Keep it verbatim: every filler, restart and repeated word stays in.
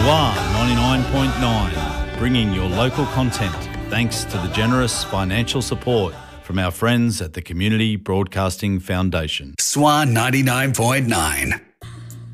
SWA ninety-nine point nine, bringing your local content thanks to the generous financial support from our friends at the Community Broadcasting Foundation. SWA ninety-nine point nine.